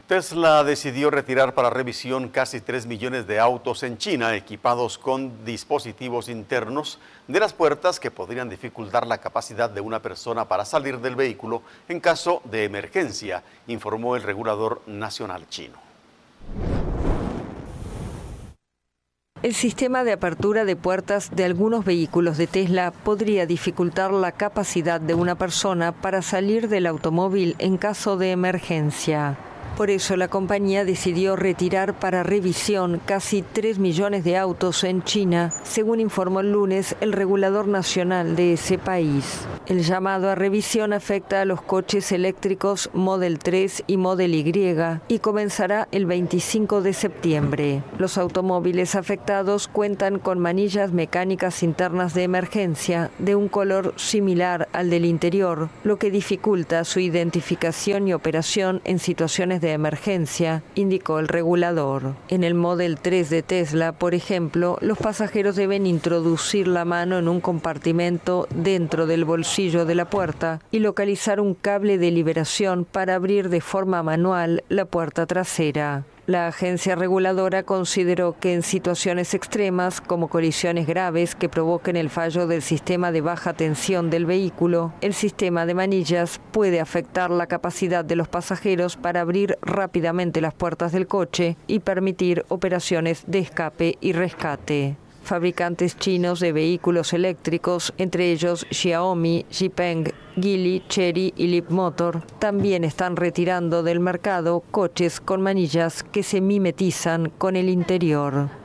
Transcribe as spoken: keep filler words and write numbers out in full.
Tesla decidió retirar para revisión casi tres millones de autos en China equipados con dispositivos internos de las puertas que podrían dificultar la capacidad de una persona para salir del vehículo en caso de emergencia, informó el regulador nacional chino. El sistema de apertura de puertas de algunos vehículos de Tesla podría dificultar la capacidad de una persona para salir del automóvil en caso de emergencia. Por eso la compañía decidió retirar para revisión casi tres millones de autos en China, según informó el lunes el regulador nacional de ese país. El llamado a revisión afecta a los coches eléctricos Model tres y Model Y y comenzará el veinticinco de septiembre. Los automóviles afectados cuentan con manillas mecánicas internas de emergencia de un color similar al del interior, lo que dificulta su identificación y operación en situaciones de emergencia, indicó el regulador. En el Model tres de Tesla, por ejemplo, los pasajeros deben introducir la mano en un compartimento dentro del bolsillo de la puerta y localizar un cable de liberación para abrir de forma manual la puerta trasera. La agencia reguladora consideró que en situaciones extremas, como colisiones graves que provoquen el fallo del sistema de baja tensión del vehículo, el sistema de manillas puede afectar la capacidad de los pasajeros para abrir rápidamente las puertas del coche y permitir operaciones de escape y rescate. Fabricantes chinos de vehículos eléctricos, entre ellos Xiaomi, Xpeng, Geely, Chery y Leapmotor, también están retirando del mercado coches con manillas que se mimetizan con el interior.